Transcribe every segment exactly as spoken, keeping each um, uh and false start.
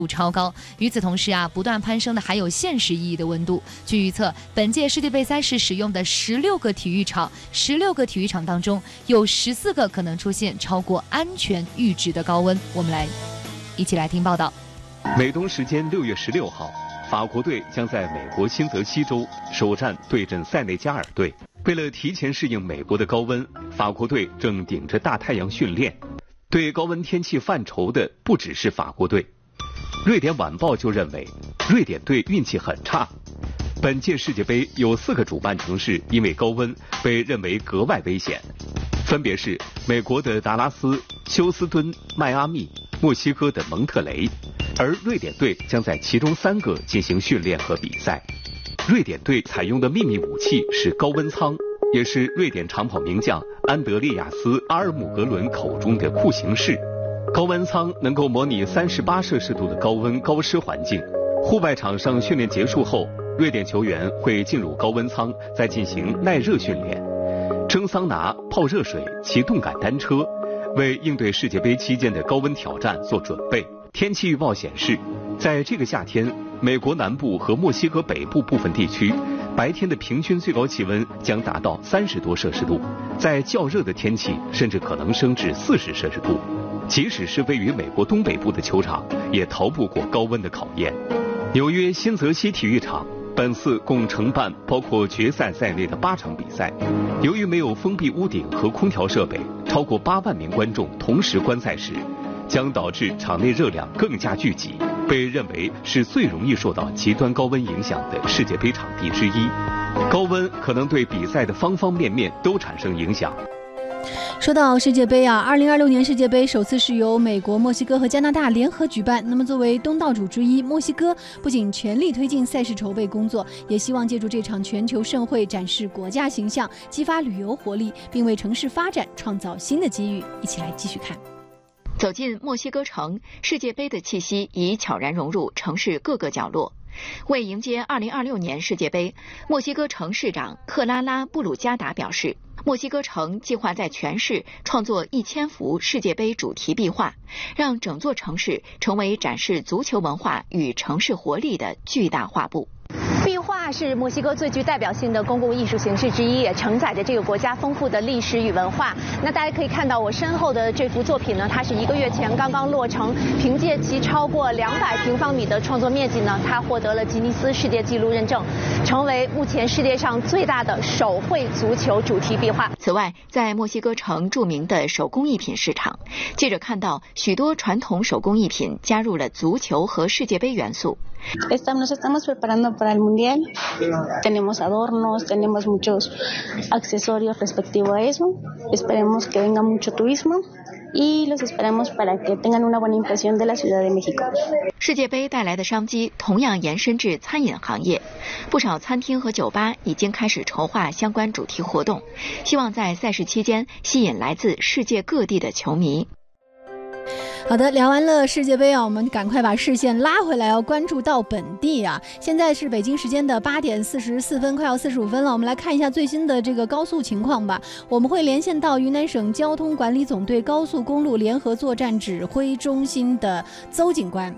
超高。与此同时啊，不断攀升的还有现实意义的温度。据预测，本届世界杯赛事使用的十六个体育场，十六个体育场当中有十四个可能出现超过安全阈值的高温。我们来一起来听报道。 美东时间六月十六号，法国队将在美国新泽西州首战对阵塞内加尔队。为了提前适应美国的高温，法国队正顶着大太阳训练。对高温天气犯愁的不只是法国队。瑞典晚报就认为，瑞典队运气很差。本届世界杯有四个主办城市因为高温被认为格外危险，分别是美国的达拉斯、休斯敦、迈阿密、墨西哥的蒙特雷，而瑞典队将在其中三个进行训练和比赛。瑞典队采用的秘密武器是高温舱，也是瑞典长跑名将安德烈亚斯·阿尔姆格伦口中的酷刑室。高温舱能够模拟三十八摄氏度的高温高湿环境。户外场上训练结束后，瑞典球员会进入高温舱，再进行耐热训练，蒸桑拿、泡热水、骑动感单车，为应对世界杯期间的高温挑战做准备。天气预报显示，在这个夏天，美国南部和墨西哥北部部分地区白天的平均最高气温将达到三十多摄氏度，在较热的天气甚至可能升至四十摄氏度。即使是位于美国东北部的球场，也逃不过高温的考验。纽约新泽西体育场本次共承办包括决赛在内的八场比赛，由于没有封闭屋顶和空调设备，超过八万名观众同时观赛时，将导致场内热量更加聚集，被认为是最容易受到极端高温影响的世界杯场地之一。高温可能对比赛的方方面面都产生影响。 说到世界杯啊，二零二六年世界杯首次是由美国、墨西哥和加拿大联合举办。那么作为东道主之一，墨西哥不仅全力推进赛事筹备工作，也希望借助这场全球盛会展示国家形象，激发旅游活力，并为城市发展创造新的机遇。一起来继续看。 走进墨西哥城，世界杯的气息已悄然融入城市各个角落。为迎接二零二六年世界杯，墨西哥城市长克拉拉·布鲁加达表示，墨西哥城计划在全市创作一千幅世界杯主题壁画，让整座城市成为展示足球文化与城市活力的巨大画布。 壁画是墨西哥最具代表性的公共艺术形式之一，也承载着这个国家丰富的历史与文化。那大家可以看到我身后的这幅作品呢，它是一个月前刚刚落成，凭借其超过两百平方米的创作面积呢，它获得了吉尼斯世界纪录认证，成为目前世界上最大的手绘足球主题壁画。 此外，在墨西哥城著名的手工艺品市场，记者看到许多传统手工艺品加入了足球和世界杯元素。 Nos estamos preparando para el mundial. Tenemos adornos, tenemos muchos accesorios respectivo a eso. Esperemos que venga mucho turismo y los esperamos para que tengan una buena impresión de la Ciudad de México. 世界杯带来的商机同样延伸至餐饮行业，不少餐厅和酒吧已经开始筹划相关主题活动，希望在赛事期间吸引来自世界各地的球迷。 好的，聊完了世界杯啊，我们赶快把视线拉回来，要关注到本地啊。现在是北京时间的八点四十四分，快要四十五分了。我们来看一下最新的这个高速情况吧。我们会连线到云南省交通管理总队高速公路联合作战指挥中心的邹警官。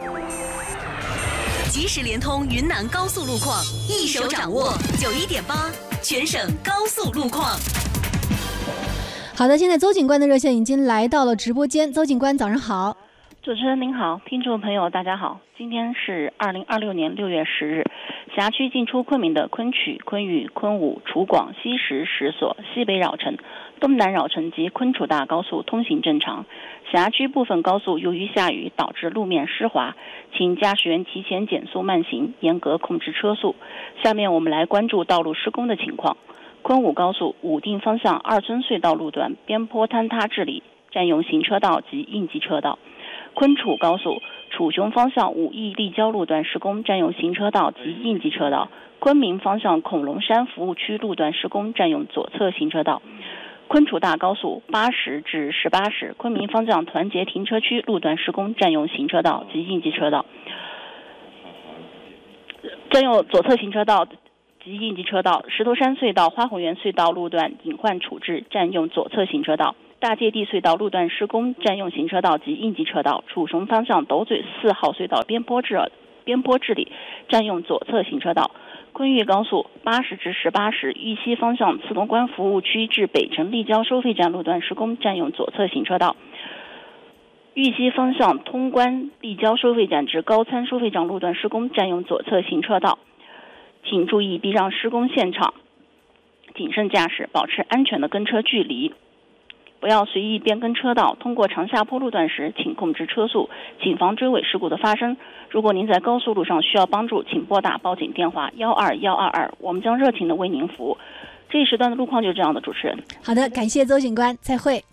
及时联通云南高速路况，一手掌握九一点八全省高速路况。 好的，现在邹警官的热线已经来到了直播间。邹警官，早上好。 主持人您好，听众朋友大家好，今天是二零二六年六月十日，辖区进出昆明的昆曲、昆玉、昆武、楚广、西石、石所、西北绕城、东南绕城及昆楚大高速通行正常。辖区部分高速由于下雨导致路面湿滑，请驾驶员提前减速慢行，严格控制车速。下面我们来关注道路施工的情况。昆武高速武定方向二村隧道路段边坡坍塌治理，占用行车道及应急车道。昆楚高速楚雄方向武义立交路段施工，占用行车道及应急车道。昆明方向恐龙山服务区路段施工，占用左侧行车道。昆楚大高速八十至十八时昆明方向团结停车区路段施工，占用行车道及应急车道，占用左侧行车道及应急车道。石头山隧道花红园隧道路段隐患处置，占用左侧行车道。 大界地隧道路段施工，占用行车道及应急车道；楚雄方向斗嘴四号隧道边坡治边坡治理，占用左侧行车道。昆玉高速八十至十八时玉溪方向慈东关服务区至北城立交收费站路段施工，占用左侧行车道。玉溪方向通关立交收费站至高参收费站路段施工，占用左侧行车道。请注意避让施工现场，谨慎驾驶，保持安全的跟车距离。不要随意变更车道，通过长下坡路段时，请控制车速，谨防追尾事故的发生。如果您在高速路上需要帮助，请拨打报警电话幺二幺二二，我们将热情的为您服务。这一时段的路况就这样的，主持人。 好的，感谢邹警官，再会。